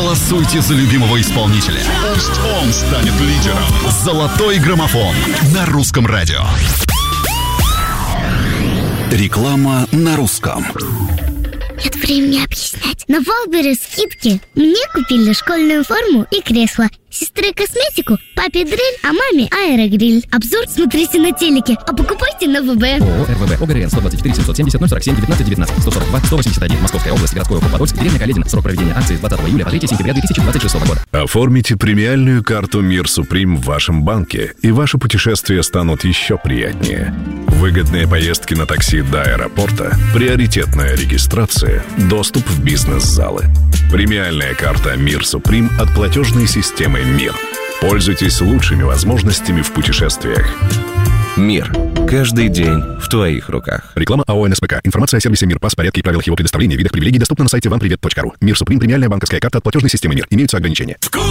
Голосуйте за любимого исполнителя. Пусть он станет лидером. Золотой граммофон на Русском радио. Реклама на русском. Нет времени объяснять. На Валберес скидки. Мне купили школьную форму и кресло. Сестре косметику, папе дрель, а маме аэрогриль. Обзор смотрите на телеке, а покупайте на ВБ. ООО РВБ ОГРН 124 770 047 19 19 142 181 Московская область, городской округ Подольск, деревня Каледина. Срок проведения акции с 20 июля по 3 сентября 2026 года. Оформите премиальную карту «Мир Суприм» в вашем банке, и ваши путешествия станут еще приятнее. Выгодные поездки на такси до аэропорта, приоритетная регистрация, доступ в бизнес-залы. Премиальная карта «Мир Суприм» от платежной системы «Мир». Пользуйтесь лучшими возможностями в путешествиях. Мир. Каждый день в твоих руках. Реклама АО «НСПК». Информация о сервисе «Мир», порядке и правилах его предоставления, видах привилегий доступна на сайте vanprivet.ru. «Мир Суприм» — премиальная банковская карта от платежной системы «Мир». Имеются ограничения.